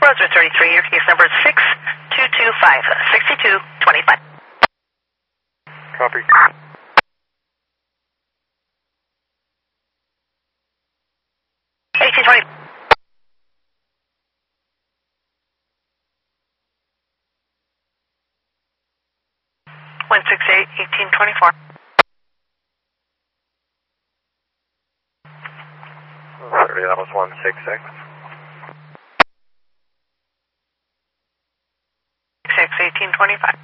Brunswick 33, your case number is 6225, 6225. Copy. 1820. 168-1824. That was 166. 1825.